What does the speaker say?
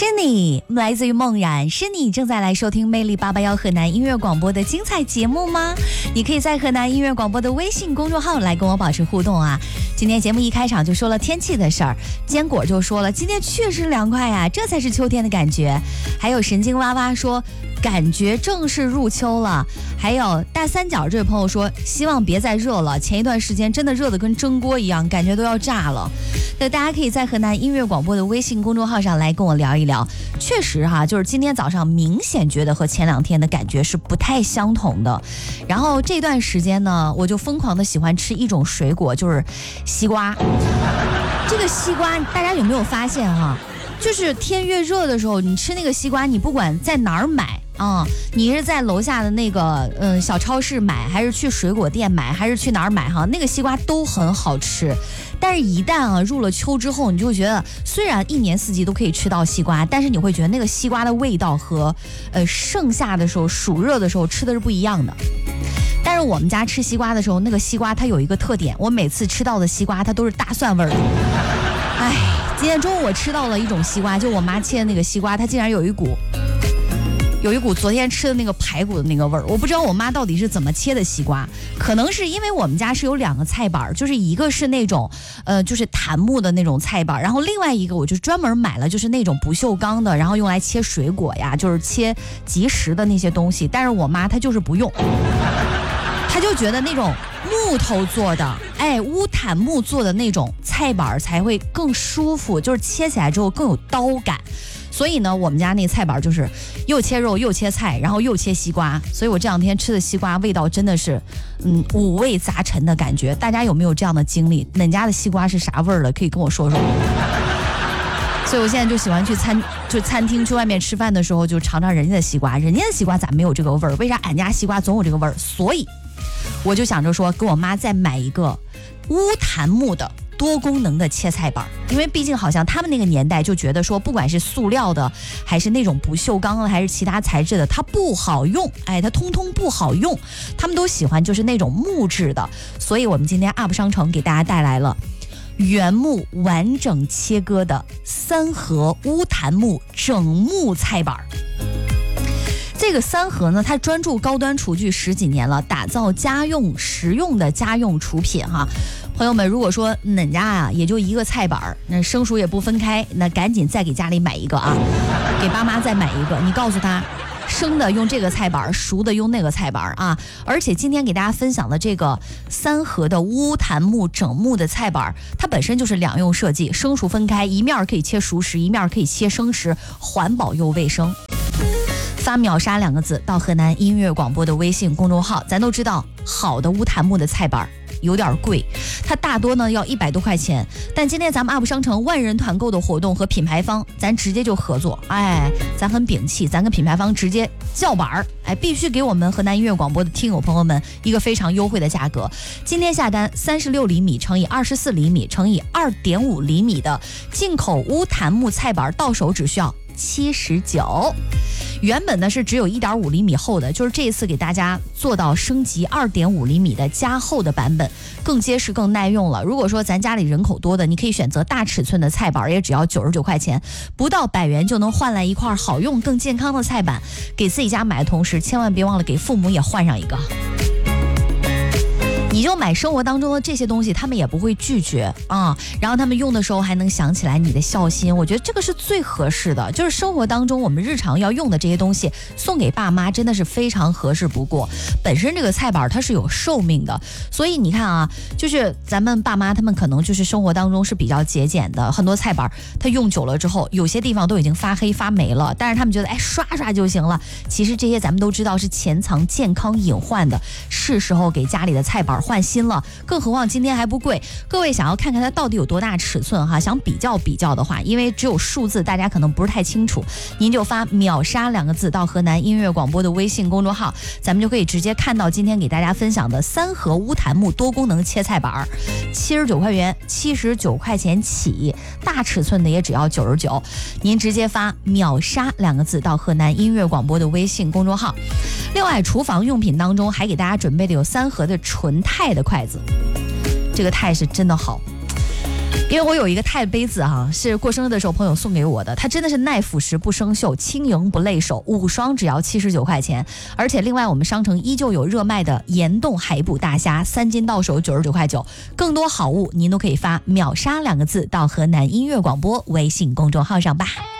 是你来自于梦然，是你正在来收听魅力881河南音乐广播的精彩节目吗？你可以在河南音乐广播的微信公众号来跟我保持互动啊。今天节目一开场就说了天气的事儿，坚果就说了今天确实凉快啊，这才是秋天的感觉。还有神经娃娃说感觉正式入秋了。还有大三角这位朋友说希望别再热了，前一段时间真的热得跟蒸锅一样，感觉都要炸了。那大家可以在河南音乐广播的微信公众号上来跟我聊一聊。确实哈，就是今天早上明显觉得和前两天的感觉是不太相同的。然后这段时间呢，我就疯狂的喜欢吃一种水果，就是西瓜。这个西瓜大家有没有发现哈？就是天越热的时候，你吃那个西瓜，你不管在哪儿买啊，你是在楼下的那个小超市买，还是去水果店买，还是去哪儿买哈，那个西瓜都很好吃。但是一旦入了秋之后，你就会觉得虽然一年四季都可以吃到西瓜，但是你会觉得那个西瓜的味道和盛夏的时候暑热的时候吃的是不一样的。但是我们家吃西瓜的时候，那个西瓜它有一个特点，我每次吃到的西瓜它都是大蒜味儿的。哎，今天中午我吃到了一种西瓜，就我妈切的那个西瓜，它竟然有一股昨天吃的那个排骨的那个味儿。我不知道我妈到底是怎么切的西瓜，可能是因为我们家是有2个菜板，就是一个是那种就是檀木的那种菜板，然后另外一个我就专门买了就是那种不锈钢的，然后用来切水果呀，就是切即食的那些东西。但是我妈她就是不用，她就觉得那种木头做的乌檀木做的那种菜板才会更舒服，就是切起来之后更有刀感。所以呢，我们家那菜板就是又切肉又切菜，然后又切西瓜，所以我这两天吃的西瓜味道真的是五味杂陈的感觉。大家有没有这样的经历？哪家的西瓜是啥味儿的？可以跟我说说。所以我现在就喜欢去餐厅去外面吃饭的时候，就尝尝人家的西瓜，人家的西瓜咋没有这个味儿？为啥俺家西瓜总有这个味儿？所以我就想着说，给我妈再买一个乌檀木的多功能的切菜板，因为毕竟好像他们那个年代就觉得说，不管是塑料的还是那种不锈钢的还是其他材质的，它不好用，它通通不好用，他们都喜欢就是那种木质的。所以我们今天 UP 商城给大家带来了原木完整切割的3盒乌檀木整木菜板。这个3盒呢，它专注高端厨具10几年了，打造家用实用的家用厨品哈。朋友们，如果说恁家啊也就一个菜板，那生熟也不分开，那赶紧再给家里买一个啊，给爸妈再买一个。你告诉他，生的用这个菜板，熟的用那个菜板啊。而且今天给大家分享的这个3盒的乌檀木整木的菜板，它本身就是2用设计，生熟分开，一面可以切熟食，一面可以切生食，环保又卫生。发秒杀2个字到河南音乐广播的微信公众号。咱都知道好的乌檀木的菜板有点贵，它大多呢要100多块钱，但今天咱们 UP 商城万人团购的活动和品牌方咱直接就合作，咱很摒气，咱跟品牌方直接叫板，必须给我们河南音乐广播的听友朋友们一个非常优惠的价格。今天下单36厘米乘以24厘米乘以2.5厘米的进口乌檀木菜板，到手只需要79。原本呢是只有1.5厘米厚的，就是这一次给大家做到升级2.5厘米的加厚的版本，更结实更耐用了。如果说咱家里人口多的，你可以选择大尺寸的菜板，也只要99块钱，不到100元就能换来一块好用更健康的菜板。给自己家买的同时，千万别忘了给父母也换上一个。你就买生活当中的这些东西，他们也不会拒绝啊。然后他们用的时候还能想起来你的孝心，我觉得这个是最合适的。就是生活当中我们日常要用的这些东西，送给爸妈真的是非常合适不过。本身这个菜板它是有寿命的，所以你看啊，就是咱们爸妈他们可能就是生活当中是比较节俭的，很多菜板它用久了之后，有些地方都已经发黑发霉了，但是他们觉得刷刷就行了。其实这些咱们都知道是潜藏健康隐患的，是时候给家里的菜板换新了。更何况今天还不贵，各位想要看看它到底有多大尺寸哈，想比较的话，因为只有数字大家可能不是太清楚，您就发秒杀2个字到河南音乐广播的微信公众号，咱们就可以直接看到今天给大家分享的3盒乌檀木多功能切菜板，79块元，79块钱起，大尺寸的也只要99。您直接发秒杀2个字到河南音乐广播的微信公众号。另外厨房用品当中还给大家准备的有3盒的纯钛的筷子，这个钛是真的好， 因为我有一个钛杯子哈，是过生日的时候朋友送给我的，它真的是耐腐蚀不生锈，轻盈不累手，5双只要79块钱。而且另外我们商城依旧有热卖的岩洞海捕大虾，3斤到手99块9。更多好物您都可以发秒杀2个字到河南音乐广播微信公众号上吧。